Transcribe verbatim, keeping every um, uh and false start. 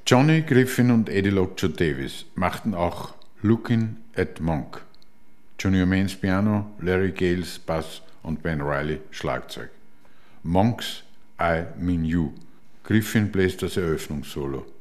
Johnny Griffin und Eddie Lockjaw Davis machten auch Lookin' at Monk. Junior Mans Piano, Larry Gales Bass und Ben Riley Schlagzeug. Monks I Mean You. Griffin bläst das Eröffnungssolo.